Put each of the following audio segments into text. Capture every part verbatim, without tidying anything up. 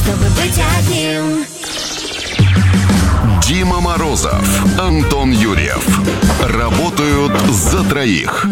чтобы быть одним. Дима Морозов, Антон Юрьев. Работают за троих.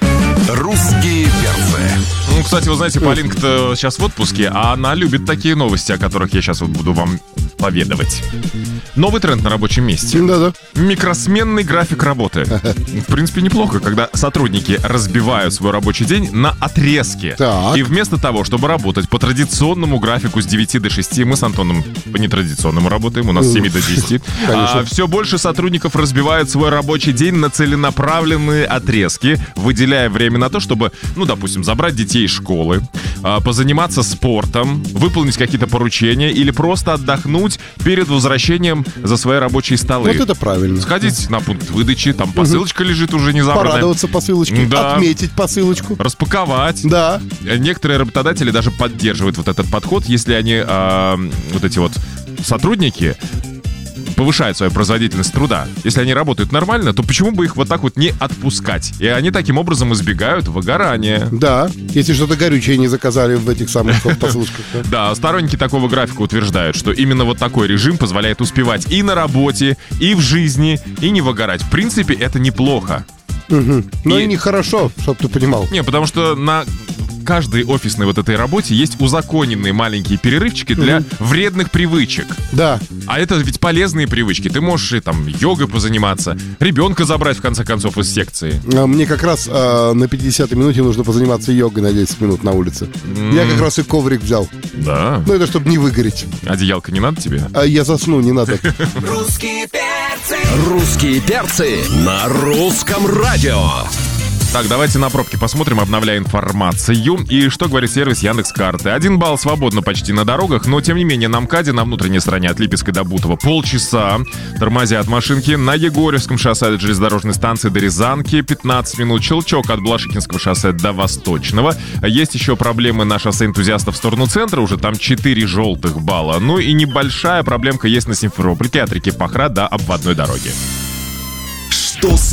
Русские перцы. Ну, кстати, вы знаете, Полинка-то сейчас в отпуске, а она любит такие новости, о которых я сейчас вот буду вам поведывать. Новый тренд на рабочем месте. Да-да. Микросменный график работы. В принципе, неплохо, когда сотрудники разбивают свой рабочий день на отрезки. Так. И вместо того, чтобы работать по традиционному графику с девяти до шести, мы с Антоном по нетрадиционному работаем, у нас с семи до десяти. А все больше сотрудников разбивают свой рабочий день на целенаправленные отрезки, выделяя время на то, чтобы, ну, допустим, забрать детей из школы, позаниматься спортом, выполнить какие-то поручения или просто отдохнуть перед возвращением за свои рабочие столы. Вот это правильно. Сходить на пункт выдачи, там посылочка лежит уже не забранная. Порадоваться посылочке, Да. отметить посылочку. Распаковать. Да. Некоторые работодатели даже поддерживают вот этот подход, если они, э, вот эти вот сотрудники, повышают свою производительность труда. Если они работают нормально, то почему бы их вот так вот не отпускать? И они таким образом избегают выгорания. Да, если что-то горючее не заказали в этих самых посылочках. Да, сторонники такого графика утверждают, что именно вот такой режим позволяет успевать и на работе, и в жизни, и не выгорать. В принципе, это неплохо. Угу. Но И- и нехорошо, чтоб ты понимал. Не, потому что на каждой офисной вот этой работе есть узаконенные маленькие перерывчики для вредных привычек. Да. А это ведь полезные привычки. Ты можешь и там йогой позаниматься, ребенка забрать, в конце концов, из секции. А Мне как раз а, на пятидесятой минуте нужно позаниматься йогой на десять минут на улице. Я как раз и коврик взял. Да. Ну, это чтобы не выгореть. Одеялко не надо тебе? А я засну, не надо. Русские перцы. Русские перцы на русском радио. Так, давайте на пробки посмотрим, обновляя информацию. И что говорит сервис Яндекс.Карты? Один балл свободно почти на дорогах, но тем не менее на МКАДе на внутренней стороне от Липецкой до Бутова полчаса. Тормозят машинки. На Егорьевском шоссе от железнодорожной станции до Рязанки пятнадцать минут. Челчок от Блашикинского шоссе до Восточного. Есть еще проблемы на шоссе Энтузиастов в сторону центра. Уже там четыре желтых балла. Ну и небольшая проблемка есть на Симферопольке от реки Пахра до обводной дороги. Что